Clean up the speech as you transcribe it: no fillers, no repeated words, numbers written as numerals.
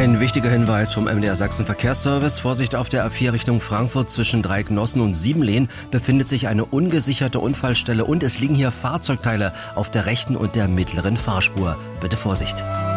Ein wichtiger Hinweis vom MDR Sachsen Verkehrsservice. Vorsicht auf der A4 Richtung Frankfurt zwischen Dreiecknossen und Siebenlehn befindet sich eine ungesicherte Unfallstelle und es liegen hier Fahrzeugteile auf der rechten und der mittleren Fahrspur. Bitte Vorsicht.